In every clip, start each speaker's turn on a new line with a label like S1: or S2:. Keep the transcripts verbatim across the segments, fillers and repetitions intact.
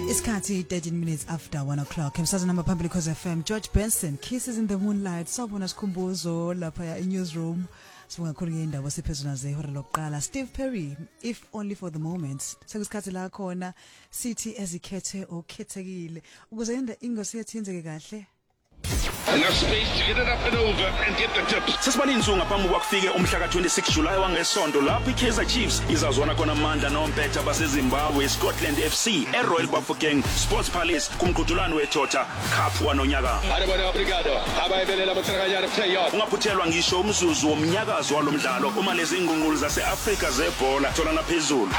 S1: Isikhathi thirteen minutes after one o'clock. Emsazweni namba phambili Khosi F M. George Benson, Kisses in the Moonlight. Sawubona sikhumbuzo lapha ya newsroom. Sibonga khulu ngendaba siphezulu naze ihora lokuqala. Steve Perry, If Only for the Moment. Sekusikhathi la khona sithi ezikhethe okhethekile. Ukuze yenda ingosi yethinzeke kahle.
S2: Enough space to get it up and over and get the tips.
S3: Sesibani insunga phambi kwakufike umhla ka twenty-six July wangesonto lapho iKaizer Chiefs izazwana khona amandla nompetha baseZimbabwe Scotland F C eRoyal Bafokeng Sports Palace kumqhudelwano weToyota Cup wanonyaka.
S2: Arabona obrigado. Abayebelela bothakanyana playoff.
S3: Ungaphuthelwa ngisho umzuzu womnyakazo walomdlalo uma lezi ingqungqulu zaseAfrika zebhola tholana phezulu.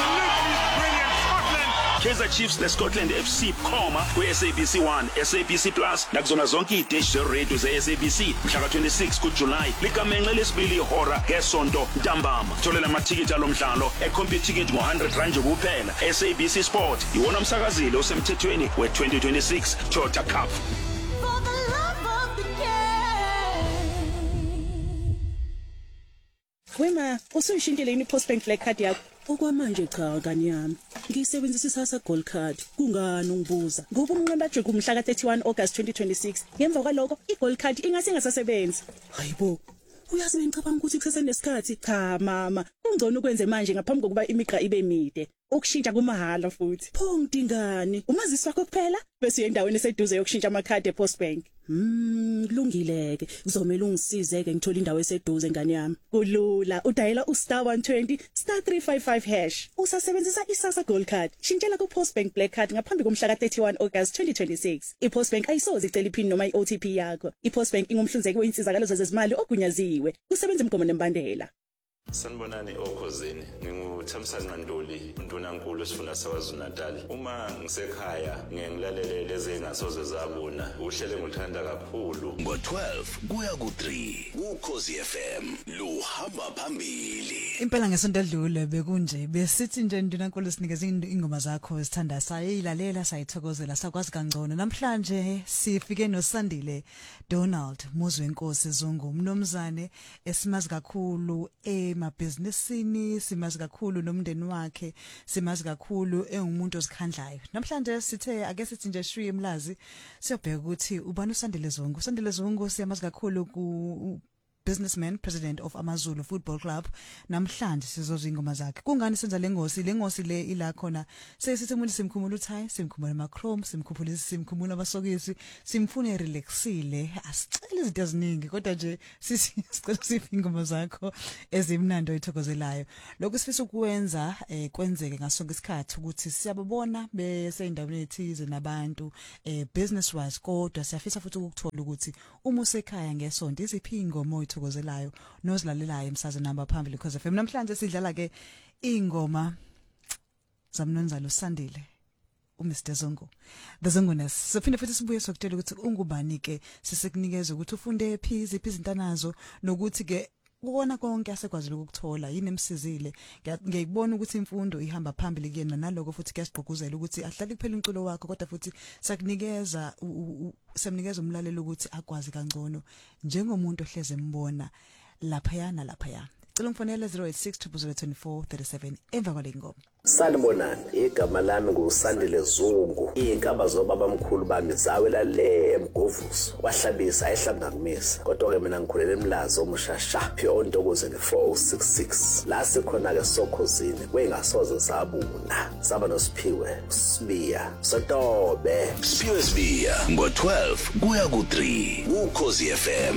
S3: Kaizer Chiefs le Scotland F C khoma ku-S A B C one, S A B C Plus nakuzona zonke idish radio ze-S A B C mhla ka twenty-six kuJuly likamenxe lesibili ihora ngesonto ntambama. Tholela amathikiti alomdlalo e-CompuTicket ngo one hundred rand kuphela. S A B C Sport iwona umsakazile osemthethweni we-twenty twenty-six Toyota Cup.
S4: Wema, usuyishintile yini i-Postbank Black Card yakho? Okwamanje cha ngani yami. Ngisebenzisa isasa Gold Card. Kungani ungibuza? Ngoba umnqanda nje kumhla ka thirty-one August twenty twenty-six. Ngemva kwalokho i-Gold Card ingase ingasasebenzi. Hayibo. Uyazi ngicabanga ukuthi kusesenesikhathi. Cha mama, ungcono ukwenze manje ngaphambi kokuba imigqa ibe mide. Ukushintsha kumahala futhi. Pho ngidingani? Umazisi wakho kuphela bese uye endaweni eseduze yokushintsha amakhadi ePostbank. Hmm, kulungileke. Kuzomela ungisizeke ngithola indawo eseduze ngani yami. Kulula, udayela u-star one twenty star three five five hash. Usasebenzisa isasa Gold Card. Shintshela ku-Postbank Black Card ngaphambi komhla ka thirty-one August twenty twenty-six. iPostbank ayisoze icela iphini noma i-O T P yakho. iPostbank ingumhlinzeki weinsizakalo zezimali ogunyaziwe. Kusebenza imgomo nembandela.
S5: Sanibonani okhosini, nginguthamsanqa Ntuli, undunankulu esifunda saKwaZulu-Natal. Uma ngisekhaya ngiyalalele lezi engasoze zabona. Uhlele ngithanda kakhulu.
S6: Ngo twelve kuya ku three uKhosi F M luhamba phambili.
S1: Impela ngesonto edlule bekunje besithi nje ndunankulu sinikeze ingoma zakho esithanda sayilalela sayithokozela sakwazi kangcono. Namhlanje sifike noSandile Donald Muzwenkosi Zungu, umnomzane esimazi kakhulu e emabhizinisini, simazi kakhulu nomndeni wakhe, simazi kakhulu engumuntu ozikhandlayo. Namhlanje sithe ake sithi nje shwi emlazi siyobheka ukuthi ubani uSandile Zungu. uSandile Zungu siyamazi kakhulu ku businessman, president of AmaZulu Football Club. Namhlanje sizozwa ingoma zakhe. Kungani senza lengosi? Lengosi le ila khona sesithi umuntu simkhumula uThai, simkhumula amaChrome, simkhuphula simkhumula abasokisi, simfune relaxile. Asicela izinto eziningi kodwa nje sisicela siphe ingoma zakho ezimnandi oyithokozelayo. Lokho sifisa ukwenza eh kwenzeke ngasonke isikhathi ukuthi siyababona bese endaweni ethize nabantu eh business wise, kodwa siyafisa futhi ukuthola ukuthi uma usekhaya ngesonto iziphi ingoma oyithokozelayo nozilalelayo emsazweni namba phambili because F M. Namhlanje sidlala ke ingoma zamnonzalo Sandile uMr Zungu, the Zungunes. Sophinde futhi sibuye sokutshela ukuthi ungubani ke sisekunikeza ukuthi ufunde ephi iziphi izintanazo nokuthi ke ukona konke asekwazile ukuthola yini emsizile. Ngiyibona ukuthi imfundo ihamba phambili kuyena naloko futhi kuyasiqhuguzela ukuthi ahlale kuphela umculo wakho kodwa futhi sakunikeza semnikeza umlalelo ukuthi akwazi kangcono njengomuntu ohleze embona lapha yana lapha yana. Cela umfonele zero eight six two zero two four three seven emva kwale ngoma.
S6: Sanibonani, igama lami nguSandile Zungu. Inkaba zobaba mkhulu bami zawela le emgovuso. Wahlabisa ayihlamba kumisa. Kodwa ke mina ngikhulele emlazi omushasha. Phi ontokoze nge-four oh six six. La sikhona ke Sokhosini kwengasoze sabuna. Saba noSiphiwe, Sibiya, Sotobe.
S5: Siphiwe Sibiya ngo twelve kuya ku three uKhosi F M.